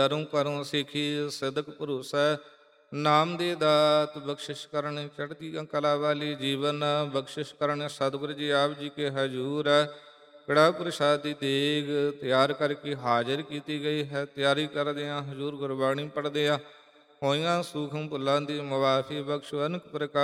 ਕਰੂੰ ਕਰੂੰ ਸਿੱਖੀ ਸਦਕ ਭਰੋਸਾ। ਨਾਮ ਦੇ ਦਾਤ ਬਖਸ਼ਿਸ਼ ਕਰਨ ਚੜ੍ਹਦੀ ਕਲਾ ਵਾਲੀ ਜੀਵਨ ਬਖਸ਼ਿਸ਼ ਕਰਨ। ਸਤਿਗੁਰੂ ਜੀ ਆਪ ਜੀ ਕੇ ਹਜੂਰ ਕੜਾ ਪ੍ਰਸ਼ਾਦੀ ਦੇਗ ਤਿਆਰ ਕਰਕੇ ਹਾਜ਼ਰ ਕੀਤੀ ਗਈ ਹੈ। ਤਿਆਰੀ ਕਰਦਿਆਂ ਹਜ਼ੂਰ ਗੁਰਬਾਣੀ ਪੜ੍ਹਦੇ ਆ ਹੋਈਆਂ ਸੂਖਮ ਭੁੱਲਾਂ ਦੀ ਮੁਆਫੀ ਬਖਸ਼ੋ। ਅਨੇਕ ਪ੍ਰਕਾਰ